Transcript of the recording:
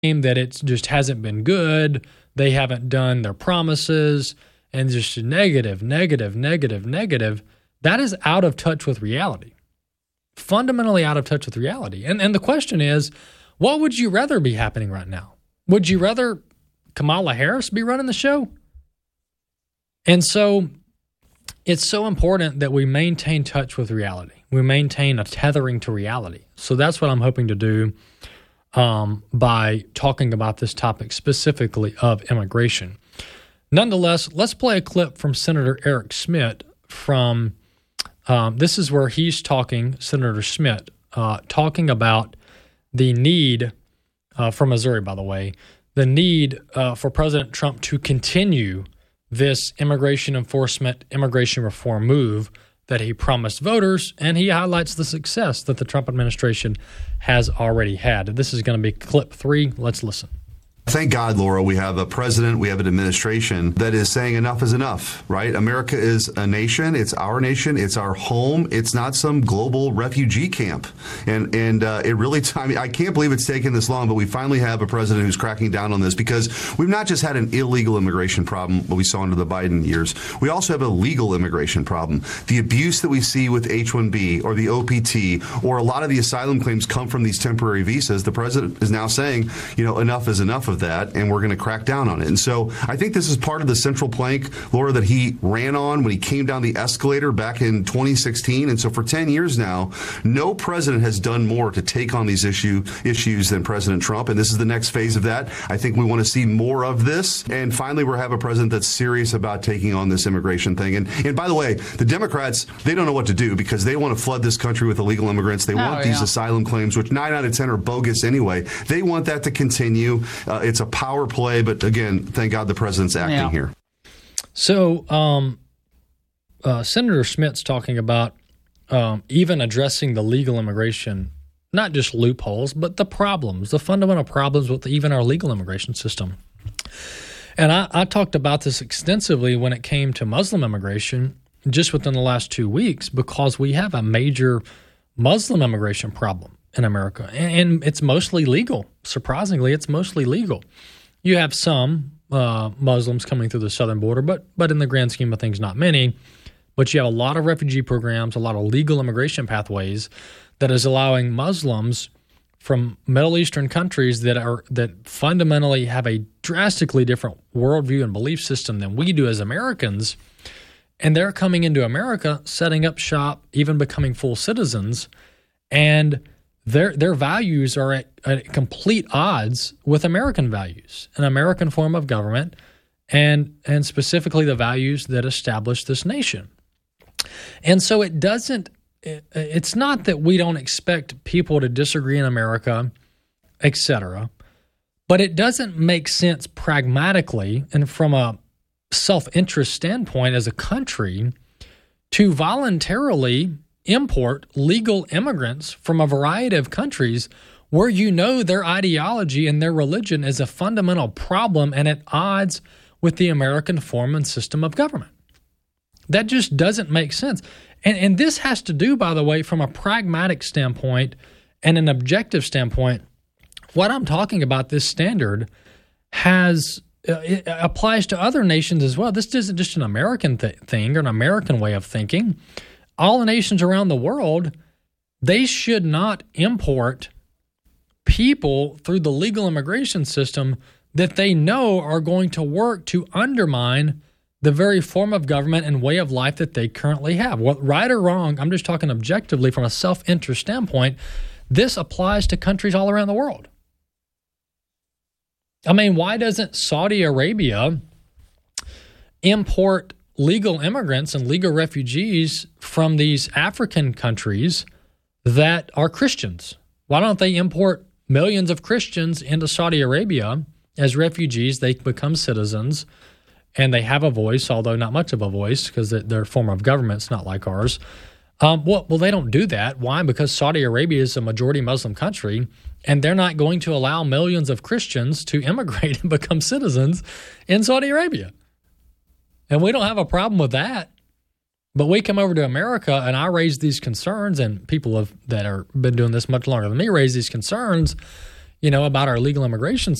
that it just hasn't been good. They haven't done their promises, and just negative. That is out of touch with reality. Fundamentally out of touch with reality. And the question is, what would you rather be happening right now? Would you rather Kamala Harris be running the show? And so it's so important that we maintain touch with reality. We maintain a tethering to reality. So that's what I'm hoping to do by talking about this topic specifically of immigration. Nonetheless, let's play a clip from Senator Eric Schmitt from, this is where he's talking, Senator Schmitt, talking about the need, from Missouri, by the way, the need for President Trump to continue this immigration enforcement, immigration reform move that he promised voters, and he highlights the success that the Trump administration has already had. This is going to be clip 3. Let's listen. Thank God, Laura, we have a president, we have an administration that is saying enough is enough, right? America is a nation. It's our nation. It's our home. It's not some global refugee camp. And it really, I mean, I can't believe it's taken this long, but we finally have a president who's cracking down on this, because we've not just had an illegal immigration problem, what we saw under the Biden years. We also have a legal immigration problem. The abuse that we see with H-1B or the OPT, or a lot of the asylum claims come from these temporary visas. The president is now saying, enough is enough of that, and we're going to crack down on it. And so I think this is part of the central plank, Laura, that he ran on when he came down the escalator back in 2016. And so for 10 years now, no president has done more to take on these issues than President Trump. And this is the next phase of that. I think we want to see more of this. And finally, we'll have a president that's serious about taking on this immigration thing. And by the way, the Democrats, they don't know what to do, because they want to flood this country with illegal immigrants. They want these asylum claims, which 9 out of 10 are bogus anyway. They want that to continue. It's a power play, but again, thank God the president's acting here. So Senator Schmitt's talking about even addressing the legal immigration, not just loopholes, but the problems, the fundamental problems with even our legal immigration system. And I talked about this extensively when it came to Muslim immigration just within the last 2 weeks, because we have a major Muslim immigration problem in America, and it's mostly legal. Surprisingly, it's mostly legal. You have some Muslims coming through the southern border, but in the grand scheme of things, not many. But you have a lot of refugee programs, a lot of legal immigration pathways that is allowing Muslims from Middle Eastern countries that fundamentally have a drastically different worldview and belief system than we do as Americans, and they're coming into America, setting up shop, even becoming full citizens, and their values are at complete odds with American values, an American form of government, and specifically the values that establish this nation. And so it's not that we don't expect people to disagree in America, etc., but it doesn't make sense pragmatically and from a self-interest standpoint as a country to voluntarily import legal immigrants from a variety of countries where their ideology and their religion is a fundamental problem and at odds with the American form and system of government. That just doesn't make sense. And this has to do, by the way, from a pragmatic standpoint and an objective standpoint. What I'm talking about, this standard, it applies to other nations as well. This isn't just an American thing or an American way of thinking. All the nations around the world, they should not import people through the legal immigration system that they know are going to work to undermine the very form of government and way of life that they currently have. Right or wrong, I'm just talking objectively from a self-interest standpoint, this applies to countries all around the world. I mean, why doesn't Saudi Arabia import legal immigrants and legal refugees from these African countries that are Christians? Why don't they import millions of Christians into Saudi Arabia as refugees? They become citizens and they have a voice, although not much of a voice because their form of government's not like ours. Well, they don't do that. Why? Because Saudi Arabia is a majority Muslim country, and they're not going to allow millions of Christians to immigrate and become citizens in Saudi Arabia. And we don't have a problem with that. But we come over to America, and I raise these concerns, and people that are been doing this much longer than me raise these concerns. about our legal immigration